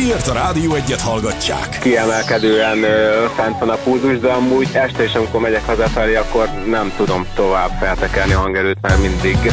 miért a Rádió Egyet hallgatják. Kiemelkedően fent van a pulzus, de amúgy este is, amikor megyek hazafelé, akkor nem tudom tovább feltekerni a hangerőt, mert mindig